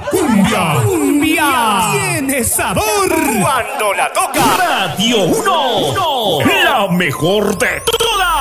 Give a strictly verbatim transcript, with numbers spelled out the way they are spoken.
cumbia, cumbia, tiene sabor cuando la toca Radio uno, la mejor de todas.